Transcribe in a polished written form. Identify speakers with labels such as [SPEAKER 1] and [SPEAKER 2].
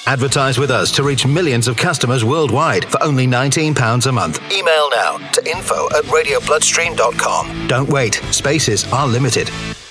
[SPEAKER 1] Advertise with us to reach millions of customers worldwide for only £19 a month. Email now to info@radiobloodstream.com. Don't wait. Spaces are limited.